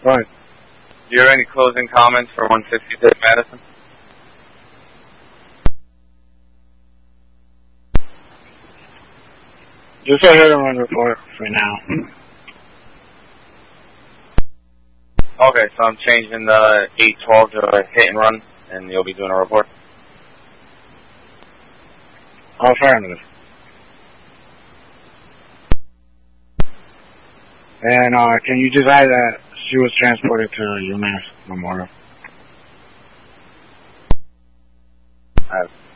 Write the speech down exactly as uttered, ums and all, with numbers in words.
Go ahead. Do you have any closing comments for one fifty-six Madison? Just a hit and run report for now. Okay, so I'm changing the eight twelve to a hit and run, and you'll be doing a report? Affirmative. And uh, can you just add that she was transported to UMass Memorial? I